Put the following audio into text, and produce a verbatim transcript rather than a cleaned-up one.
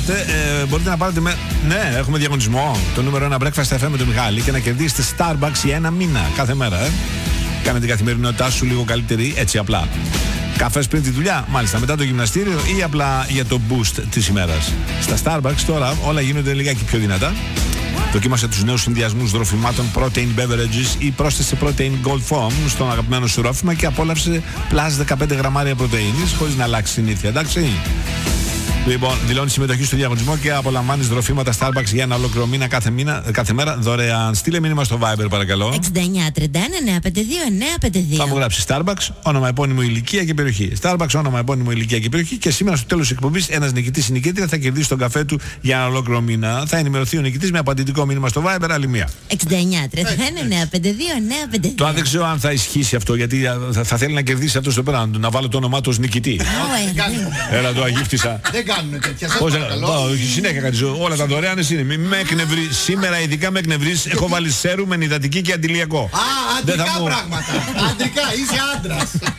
είμαστε, ε, μπορείτε να πάρετε με... Ναι, έχουμε διαγωνισμό. Το νούμερο ένα Breakfast εφ εμ με τον Μιχάλη και να κερδίσετε Starbucks για ένα μήνα κάθε μέρα. Ε. Κάνε την καθημερινότητά σου λίγο καλύτερη, έτσι απλά. Καφές πριν τη δουλειά, μάλιστα μετά το γυμναστήριο ή απλά για το boost της ημέρας. Στα Starbucks τώρα όλα γίνονται λιγάκι πιο δυνατά. Δοκίμασε τους νέους συνδυασμούς δροφημάτων Protein Beverages ή πρόσθεσε Protein Gold Foam στον αγαπημένο σου ρόφημα και απόλαυσε πλάς δεκαπέντε γραμμάρια πρωτεΐνης χωρίς να αλλάξει συνήθεια, εντάξει. Λοιπόν, δηλώνει συμμετοχή στο διαγωνισμό και απολαμβάνεις δροφήματα Starbucks για ένα ολόκληρο μήνα κάθε, μήνα κάθε μέρα δωρεάν. Στείλε μήνυμα στο Viber, παρακαλώ. εξήντα εννιά τριάντα ένα εννιακόσια πενήντα δύο εννιακόσια πενήντα δύο. Θα μου γράψει Starbucks, όνομα, επώνυμο, ηλικία και περιοχή. Starbucks, όνομα, επώνυμο, ηλικία και περιοχή. Και σήμερα στο τέλος της εκπομπής ένας νικητής ή νικήτρια θα κερδίσει τον καφέ του για ένα ολόκληρο μήνα. Θα ενημερωθεί ο νικητής με απαντητικό μήνυμα στο Viber, άλλη μία. εξήντα εννιά τριάντα ένα εννιακόσια πενήντα δύο εννιακόσια πενήντα δύο. Τώρα δεν ξέρω αν θα ισχύσει αυτό, γιατί θα, θα θέλει να κερδίσει αυτό στο πέρα, να βάλω το όνομά του ως νικητή. Έλα, το αγύφτησα. Δεν κάνουν τέτοια. Συνέχεια κάτι ζωή. Όλα τα δωρεάν είναι. Μην με εκνευρί. Σήμερα ειδικά με εκνευρί. Έχω βάλει σέρουμ, ενυδατική και αντιλιακό. Α, αντρικά πράγματα. Αντρικά, είσαι άντρας.